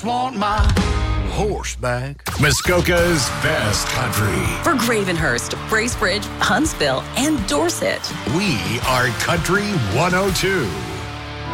just want my horse back. Muskoka's best country. For Gravenhurst, Bracebridge, Huntsville, and Dorset. We are Country 102.